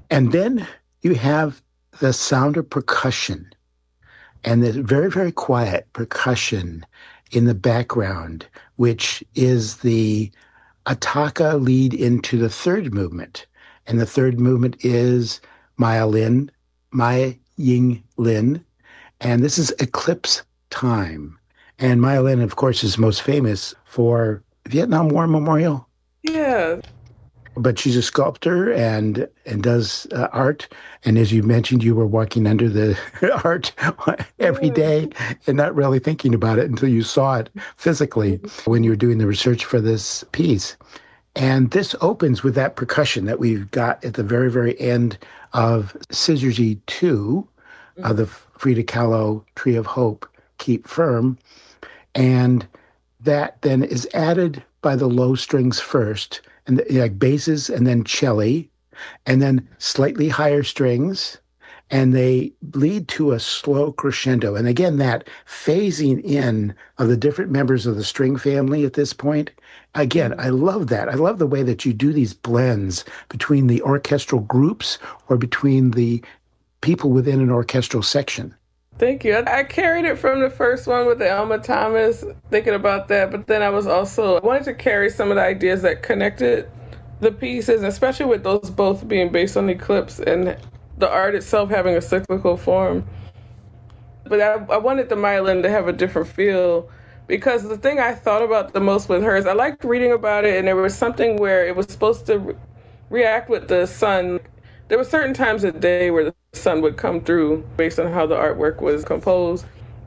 And then you have the sound of percussion and the very, very quiet percussion in the background, which is the attacca lead into the third movement. And the third movement is Maya Lin, Maya Ying Lin. And this is Eclipse Time. And Maya Lin, of course, is most famous for Vietnam War Memorial. Yeah. But she's a sculptor and does art. And as you mentioned, you were walking under the art every day and not really thinking about it until you saw it physically when you were doing the research for this piece. And this opens with that percussion that we've got at the very, very end of Syzygy 2 of the Frida Kahlo Tree of Hope, Keep Firm. And that then is added by the low strings first, and like basses and then cello, and then slightly higher strings, and they lead to a slow crescendo. And again, that phasing in of the different members of the string family at this point. Again, I love that. I love the way that you do these blends between the orchestral groups or between the people within an orchestral section. Thank you. I carried it from the first one with the Elma Thomas, thinking about that, but then I wanted to carry some of the ideas that connected the pieces, especially with those both being based on Eclipse and the art itself having a cyclical form. But I wanted the Maya Lin to have a different feel, because the thing I thought about the most with her is I liked reading about it, and there was something where it was supposed to react with the sun. There were certain times of day where the sun would come through based on how the artwork was composed.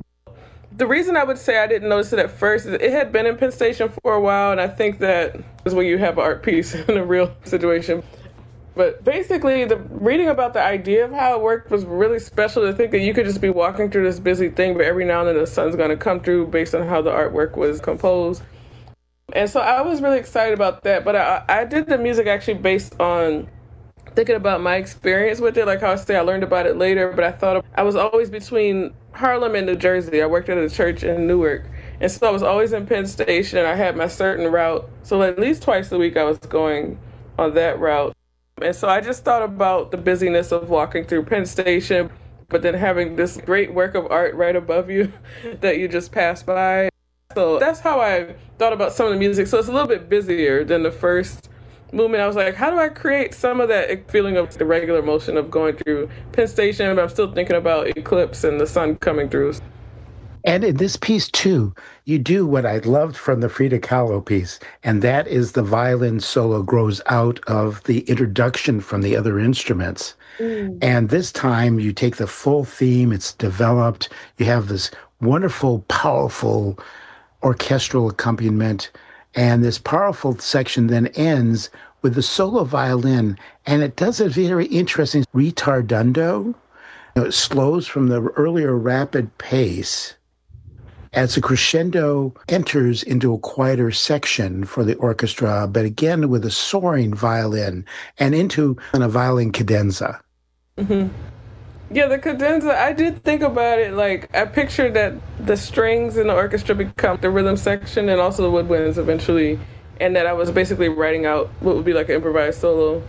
The reason I would say I didn't notice it at first is it had been in Penn Station for a while, and I think that is when you have an art piece in a real situation. But basically, the reading about the idea of how it worked was really special, to think that you could just be walking through this busy thing, but every now and then the sun's going to come through based on how the artwork was composed. And so I was really excited about that, but I did the music actually based on thinking about my experience with it. Like how I say, I learned about it later, but I thought I was always between Harlem and New Jersey. I worked at a church in Newark, and so I was always in Penn Station. I had my certain route, so at least twice a week I was going on that route. And so I just thought about the busyness of walking through Penn Station, but then having this great work of art right above you that you just pass by. So that's how I thought about some of the music. So it's a little bit busier than the first movement. I was like, how do I create some of that feeling of the regular motion of going through Penn Station, but I'm still thinking about Eclipse and the sun coming through. And in this piece, too, you do what I loved from the Frida Kahlo piece, and that is the violin solo grows out of the introduction from the other instruments. And this time you take the full theme, it's developed, you have this wonderful, powerful orchestral accompaniment, and this powerful section then ends with the solo violin, and it does a very interesting retardando. It slows from the earlier rapid pace as the crescendo enters into a quieter section for the orchestra, but again with a soaring violin and into a violin cadenza. Mm-hmm. Yeah, the cadenza, I did think about it. Like, I pictured that the strings in the orchestra become the rhythm section and also the woodwinds eventually, and that I was basically writing out what would be like an improvised solo.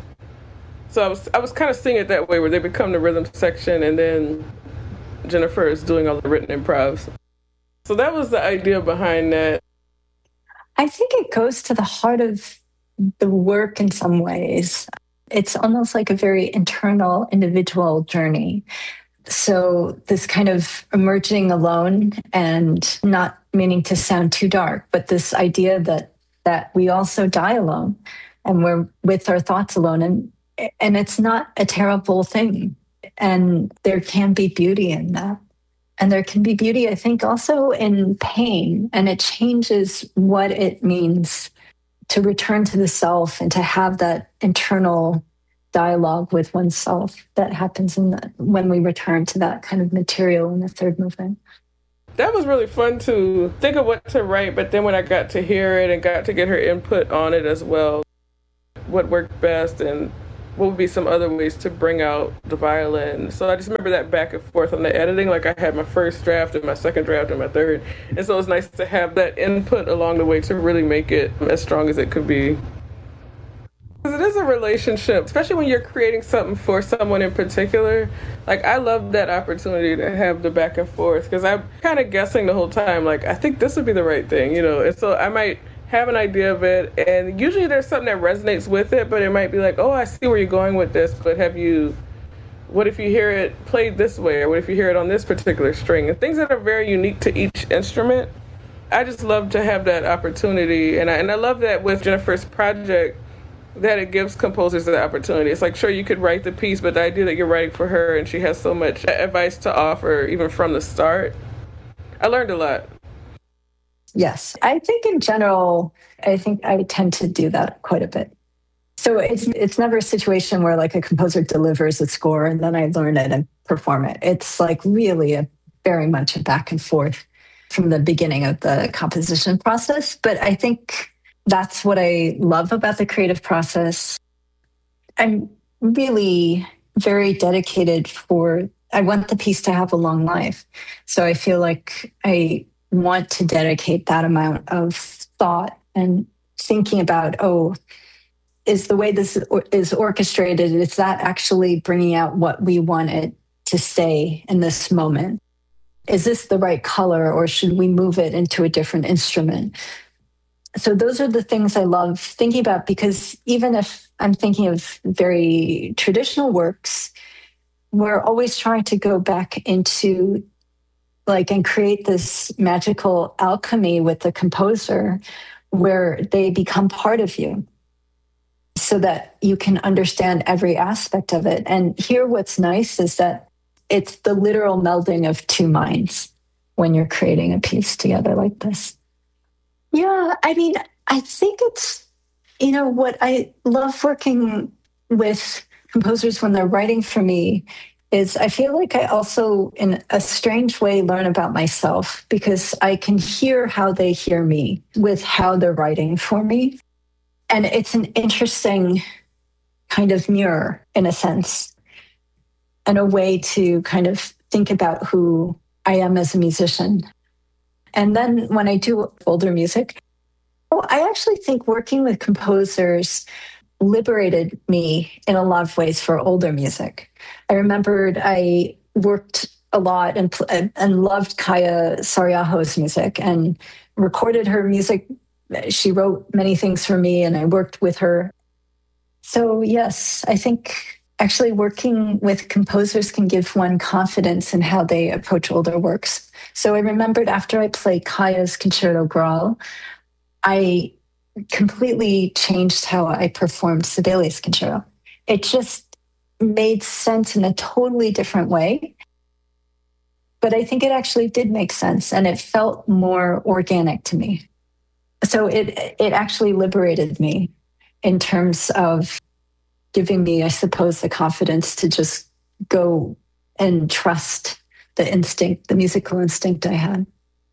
So I was kind of seeing it that way, where they become the rhythm section and then Jennifer is doing all the written improvs. So that was the idea behind that. I think it goes to the heart of the work in some ways. It's almost like a very internal, individual journey. So this kind of emerging alone, and not meaning to sound too dark, but this idea that we also die alone and we're with our thoughts alone. And it's not a terrible thing. And there can be beauty in that. And there can be beauty, I think, also in pain. And it changes what it means to return to the self and to have that internal dialogue with oneself that happens when we return to that kind of material in the third movement. That was really fun to think of what to write, but then when I got to hear it and got to get her input on it as well, what worked best and what would be some other ways to bring out the violin. So I just remember that back and forth on the editing. Like, I had my first draft and my second draft and my third. And so it's nice to have that input along the way to really make it as strong as it could be. It is a a relationship, especially when you're creating something for someone in particular. Like, I love that opportunity to have the back and forth, because I'm kind of guessing the whole time, like, I think this would be the right thing, and so I might have an idea of it, and usually there's something that resonates with it, but it might be like, oh, I see where you're going with this, but what if you hear it played this way, or what if you hear it on this particular string, and things that are very unique to each instrument. I just love to have that opportunity, and I love that with Jennifer's project, that it gives composers the opportunity. It's like, sure, you could write the piece, but the idea that you're writing for her and she has so much advice to offer, even from the start, I learned a lot. Yes. I think in general, I tend to do that quite a bit. So it's never a situation where like a composer delivers a score and then I learn it and perform it. It's like really very much a back and forth from the beginning of the composition process. But I think that's what I love about the creative process. I'm really very dedicated I want the piece to have a long life. So I feel like I want to dedicate that amount of thought and thinking about, is the way this is orchestrated, is that actually bringing out what we want it to say in this moment? Is this the right color, or should we move it into a different instrument? So those are the things I love thinking about, because even if I'm thinking of very traditional works, we're always trying to go back into and create this magical alchemy with the composer where they become part of you so that you can understand every aspect of it. And here what's nice is that it's the literal melding of two minds when you're creating a piece together like this. Yeah, I mean, I think it's, what I love working with composers when they're writing for me is I feel like I also, in a strange way, learn about myself, because I can hear how they hear me with how they're writing for me. And it's an interesting kind of mirror, in a sense, and a way to kind of think about who I am as a musician. And then when I do older music, I actually think working with composers liberated me in a lot of ways for older music. I remembered I worked a lot and loved Kaya Saryaho's music and recorded her music. She wrote many things for me and I worked with her. So yes, I think actually working with composers can give one confidence in how they approach older works. So I remembered after I played Kaya's Concerto Graal, I completely changed how I performed Sibelius Concerto. It just made sense in a totally different way. But I think it actually did make sense and it felt more organic to me. So it actually liberated me in terms of giving me, I suppose, the confidence to just go and trust the musical instinct I had.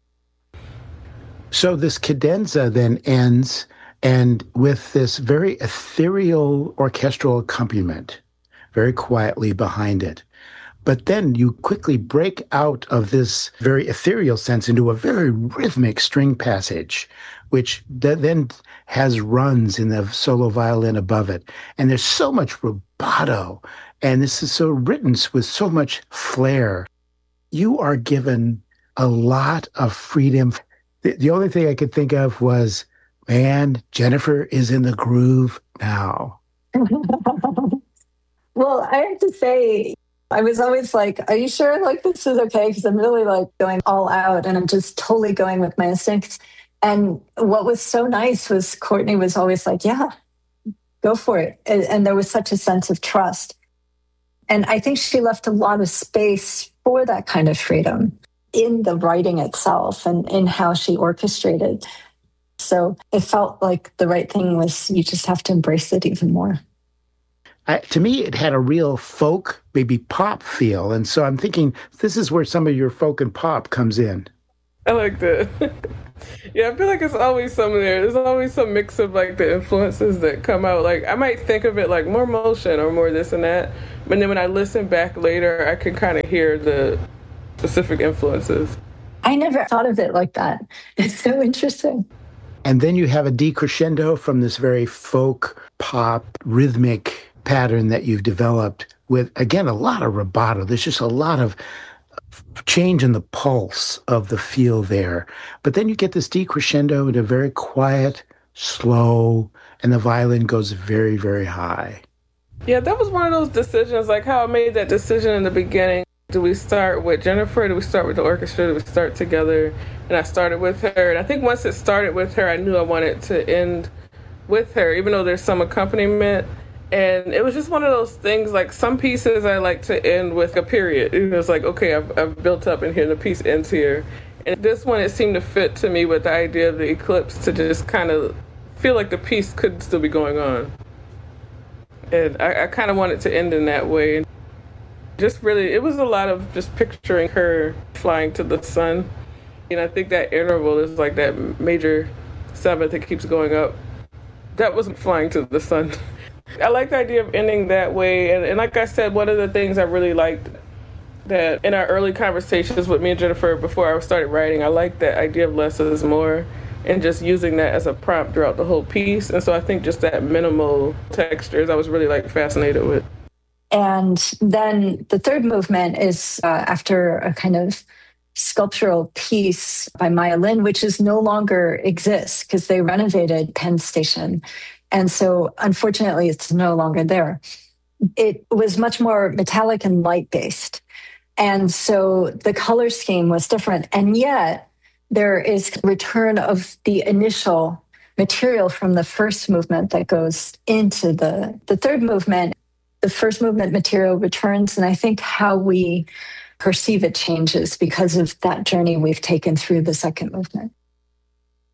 So this cadenza then ends, and with this very ethereal orchestral accompaniment, very quietly behind it. But then you quickly break out of this very ethereal sense into a very rhythmic string passage, which then has runs in the solo violin above it. And there's so much rubato, and this is so written with so much flair. You are given a lot of freedom. The only thing I could think of was, man, Jennifer is in the groove now. Well, I have to say, I was always like, are you sure this is okay? Because I'm really going all out and I'm just totally going with my instincts. And what was so nice was Courtney was always like, yeah, go for it. And there was such a sense of trust. And I think she left a lot of space for that kind of freedom in the writing itself and in how she orchestrated. So it felt like the right thing was you just have to embrace it even more. To me, it had a real folk, maybe pop feel. And so I'm thinking this is where some of your folk and pop comes in. I like that. Yeah, I feel like it's always some there. There's always some mix of the influences that come out. I might think of it like more motion or more this and that. But then when I listen back later, I can kind of hear the specific influences. I never thought of it like that. It's so interesting. And then you have a decrescendo from this very folk, pop, rhythmic pattern that you've developed with, again, a lot of rubato. There's just a lot of change in the pulse of the feel there. But then you get this decrescendo into very quiet, slow, and the violin goes very, very high. Yeah, that was one of those decisions, like how I made that decision in the beginning. Do we start with Jennifer? Do we start with the orchestra? Do we start together? And I started with her. And I think once it started with her, I knew I wanted to end with her, even though there's some accompaniment. And it was just one of those things, like some pieces I like to end with a period. It was like, okay, I've built up in here and the piece ends here. And this one, it seemed to fit to me with the idea of the eclipse to just kind of feel like the piece could still be going on. And I kind of wanted to end in that way. And just really, it was a lot of just picturing her flying to the sun. And I think that interval is like that major seventh that keeps going up. That wasn't flying to the sun. I like the idea of ending that way. And like I said, one of the things I really liked that in our early conversations with me and Jennifer before I started writing, I liked that idea of less is more and just using that as a prompt throughout the whole piece. And so I think just that minimal textures I was really like fascinated with. And then the third movement is after a kind of sculptural piece by Maya Lin, which is no longer exists because they renovated Penn Station. And so unfortunately, it's no longer there. It was much more metallic and light-based. And so the color scheme was different. And yet there is return of the initial material from the first movement that goes into the third movement. The first movement material returns, and I think how we perceive it changes because of that journey we've taken through the second movement.